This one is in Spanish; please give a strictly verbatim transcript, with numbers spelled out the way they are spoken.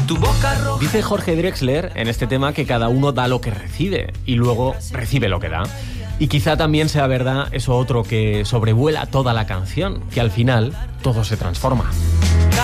Tu boca roja. Dice Jorge Drexler en este tema que cada uno da lo que recibe y luego recibe lo que da. Y quizá también sea verdad eso otro que sobrevuela toda la canción, que al final todo se transforma.